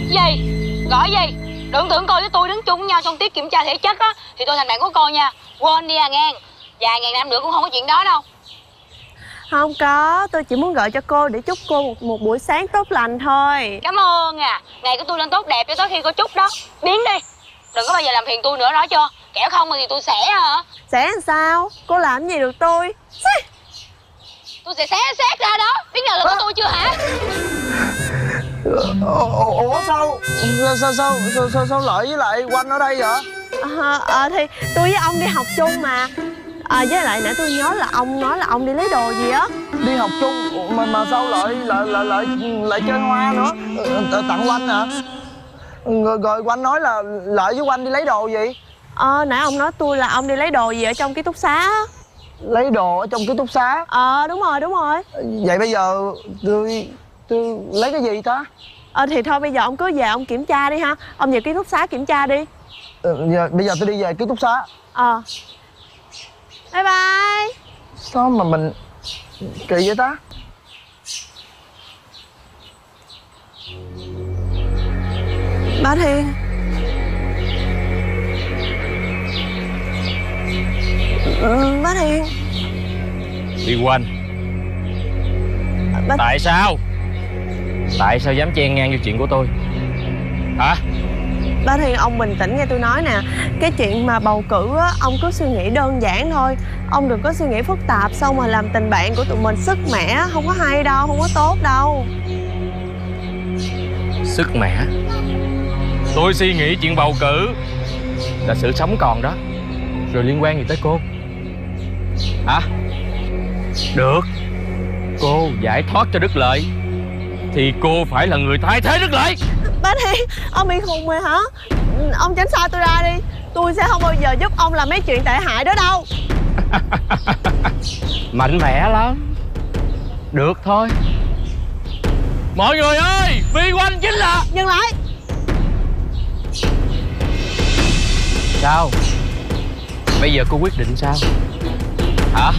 Gì? Gọi gì? Đừng tưởng cô với tôi đứng chung với nhau trong tiết kiểm tra thể chất á thì tôi thành bạn của cô nha. Quên đi à ngang. Vài ngàn năm nữa cũng không có chuyện đó đâu. Không có, tôi chỉ muốn gọi cho cô để chúc cô một buổi sáng tốt lành thôi. Cảm ơn à. Ngày của tôi lên tốt đẹp cho tới khi cô chúc đó. Biến đi. Đừng có bao giờ làm phiền tôi nữa, rõ chưa? Kẻo không thì tôi sẽ hả? Sẽ làm sao? Cô làm gì được tôi? Tôi sẽ xé xác ra đó. Biết nào là của tôi chưa hả? Ủa sao Lợi với lại Quanh ở đây vậy? Thì tôi với ông đi học chung mà. Với lại nãy tôi nhớ là ông nói là ông đi lấy đồ gì á. Đi học chung mà sao lại chơi hoa nữa? Tặng Quanh hả? Rồi Quanh nói là Lợi với Quanh đi lấy đồ gì? Nãy ông nói tôi là ông đi lấy đồ gì ở trong ký túc xá á. Lấy đồ ở trong ký túc xá? Đúng rồi. Vậy bây giờ tôi lấy cái gì ta? Thì thôi bây giờ ông cứ về ông kiểm tra đi ha. Ông về ký túc xá kiểm tra đi. Bây giờ tôi đi về ký túc xá. Bye bye. Sao mà mình kỳ vậy ta? Bá Thiên. Bá Thiên. Đi Quanh. Tại sao? Tại sao dám chen ngang vô chuyện của tôi? Hả? Bá Thiên, ông bình tĩnh nghe tôi nói nè. Cái chuyện mà bầu cử á, ông cứ suy nghĩ đơn giản thôi. Ông đừng có suy nghĩ phức tạp. Xong mà làm tình bạn của tụi mình sức mẻ. Không có hay đâu, không có tốt đâu. Sức mẻ? Tôi suy nghĩ chuyện bầu cử là sự sống còn đó. Rồi liên quan gì tới cô? Hả? Được. Cô giải thoát cho Đức Lợi thì cô phải là người thay thế Đức Lợi. Bá Thiên, ông bị khùng rồi hả? Ông tránh xa tôi ra đi. Tôi sẽ không bao giờ giúp ông làm mấy chuyện tệ hại đó đâu. Mạnh mẽ lắm. Được thôi. Mọi người ơi, Vi Quanh chính là... Dừng lại. Sao? Bây giờ cô quyết định sao? Hả?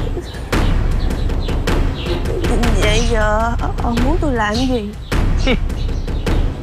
Vậy giờ ông muốn tôi làm gì?